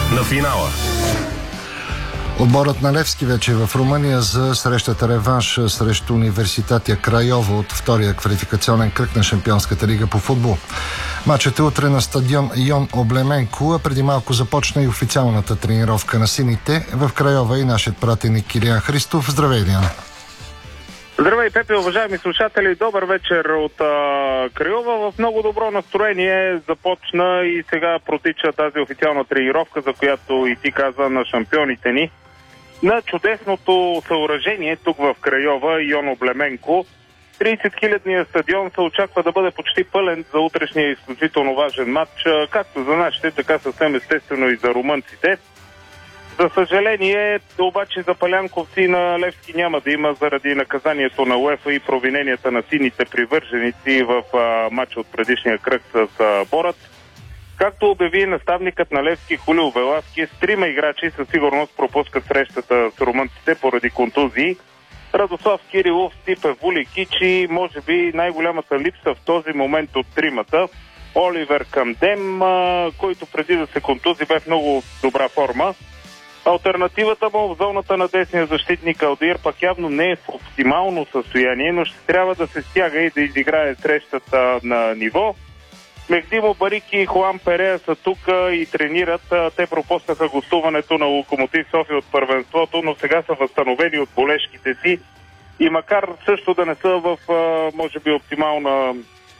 на финала. Отборът на Левски вече е в Румъния за срещата реванш срещу Университатия Крайова от втория квалификационен кръг на Шампионската лига по футбол. Матчът е утре на стадион Йон Облеменко, а преди малко започна и официалната тренировка на сините. В Крайова и нашият пратеник Илиян Христов. Здравей, Илиян! Здравей, Пепе, уважаеми слушатели! Добър вечер от Крайова. В много добро настроение започна и сега протича тази официална тренировка, за която и ти каза, на шампионите ни. На чудесното съоръжение тук в Крайова, Йон Облеменко. 30-хилядният стадион се очаква да бъде почти пълен за утрешния изключително важен матч, както за нашите, така съвсем естествено и за румънците. За съжаление, обаче за палянковци на Левски няма да има заради наказанието на УЕФА и провиненията на сините привърженици в матча от предишния кръг с Борат. Както обяви наставникът на Левски Хулио Веласки, с 3 играчи със сигурност пропускат срещата с румънците поради контузии. Радослав Кирилов, Стипе Вуликич и може би най-голямата липса в този момент от тримата Оливер Камдем, който преди да се контузи бе в много добра форма. Алтернативата му в зоната на десния защитник Алдир пак явно не е в оптимално състояние, но ще трябва да се стяга и да изиграе срещата на ниво. Мехдимо Барики и Хуан Перея са тук и тренират. Те пропуснаха гостуването на Локомотив София от първенството, но сега са възстановени от болешките си. И макар също да не са в, може би, оптимална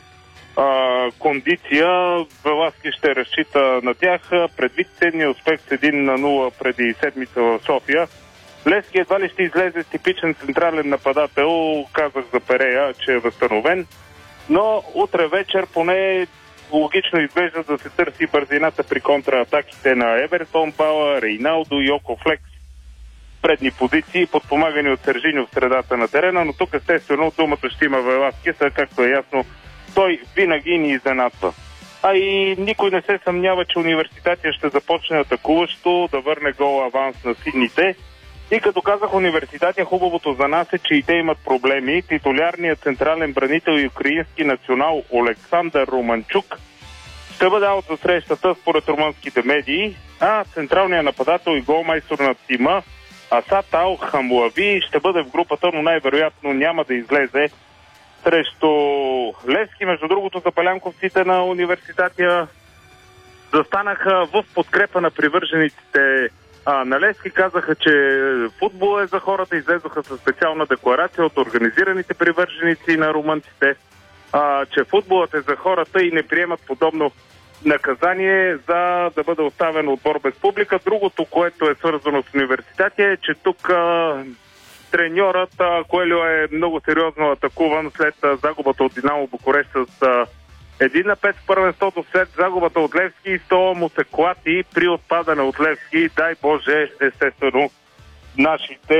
кондиция, Веласки ще разчита на тях. Предвид ценния успех с 1-0 преди седмица в София, Левски едва ли ще излезе с типичен централен нападател. Казах за Перея, че е възстановен. Но утре вечер поне логично изглежда да се търси бързината при контратаките на Евертон, Бала, Рейналдо, Йоко Флекс предни позиции, подпомагани от Сержиньо в средата на терена, но тук естествено думата ще има Веласки, както е ясно, той винаги ни изненадва. А и никой не се съмнява, че Университатия ще започне атакуващо, да върне гол аванс на сините. И като казах Университатия, хубавото за нас е, че и те имат проблеми. Титулярният централен бранител и украински национал Олександър Романчук ще бъде аут за срещата според румънските медии, а централният нападател и голмайстор на тима Асат Ал Хамлави ще бъде в групата, но най-вероятно няма да излезе срещу Левски. Между другото, за палянковците на Университатия застанаха в подкрепа на привържениците на Левски. Казаха, че футбол е за хората, излезоха със специална декларация от организираните привърженици на румънците, че футболът е за хората и не приемат подобно наказание за да бъде оставен отбор без публика. Другото, което е свързано с Университатия, е, че тук треньорът Коелио е много сериозно атакуван след загубата от Динамо Букурещ с 1-5 в първенството, след загубата от Левски. То му се клати при отпадане от Левски. Дай Боже, естествено, нашите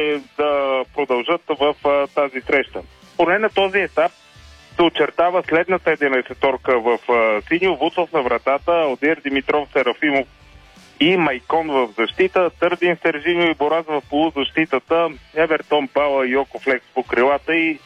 да продължат в тази среща. Поне на този етап се очертава следната 11-торка в синьо: Вуцов на вратата, Одир, Димитров, Серафимов и Майкон в защита, Търдин, Сержиньо и Бораз в полузащитата, Евертон, Бала и Йоко Флекс по крилата и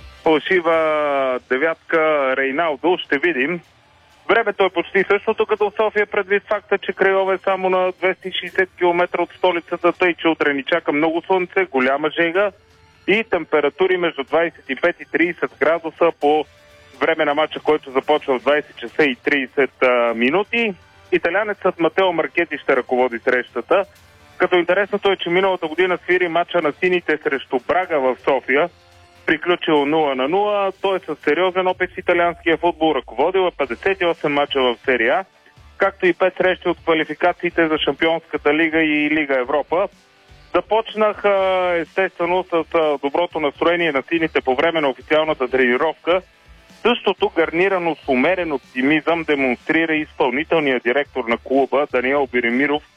фалшива девятка Рейналдо. Ще видим. Времето е почти същото като в София, предвид факта, че Крайова е само на 260 км от столицата, тъй че утре ни чака много слънце, голяма жега и температури между 25 и 30 градуса по време на матча, който започва в 20 часа и 30 минути. Италянецът Матео Маркети ще ръководи срещата, като интересното е, че миналата година свири матча на сините срещу Брага в София, приключил 0-0. Той е със сериозен опит в италианския футбол, ръководил е 58 мача в серия А, както и 5 срещи от квалификациите за Шампионската лига и Лига Европа. Започнах естествено с доброто настроение на сините по време на официалната тренировка. Същото, гарнирано с умерен оптимизъм, демонстрира изпълнителният директор на клуба Даниел Беремиров